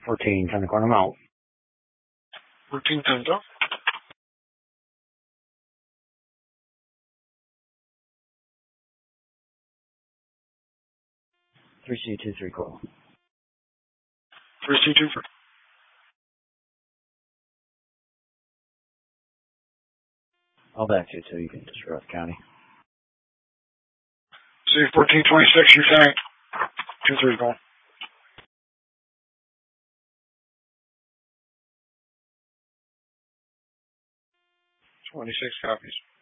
14, 10 to corner, I'm out. 14, 10 to. Three C, 2, 3, call. 3C2 for. I'll back you so you can disrupt county. C1426, you tank. 2-3 call. 26 copies.